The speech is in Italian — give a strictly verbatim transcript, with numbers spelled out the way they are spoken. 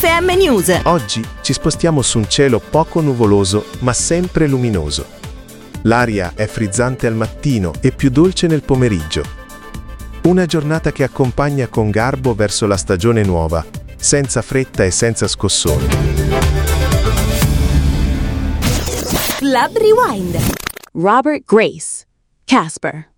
M News. Oggi ci spostiamo su un cielo poco nuvoloso, ma sempre luminoso. L'aria è frizzante al mattino e più dolce nel pomeriggio. Una giornata che accompagna con garbo verso la stagione nuova, senza fretta e senza scossoni. Club Rewind. Robert Grace, Casper.